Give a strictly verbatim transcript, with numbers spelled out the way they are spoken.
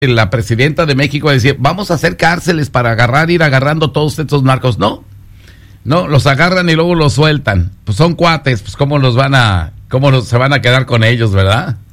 la presidenta de México decía, vamos a hacer cárceles para agarrar, ir agarrando todos estos narcos. No, no, los agarran y luego los sueltan. Pues son cuates, pues cómo los van a, cómo los, se van a quedar con ellos, ¿verdad?